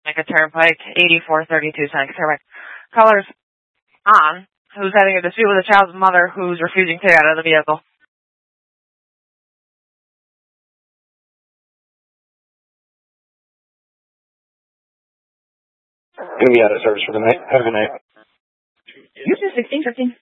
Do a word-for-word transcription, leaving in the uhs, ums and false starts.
Mecca Turnpike, eighty-four thirty-two Seneca Turnpike. Callers on who's having a dispute with a child's mother who's refusing to get out of the vehicle. Going to be out of service for the night. Have a good night. You two sixteen fifteen.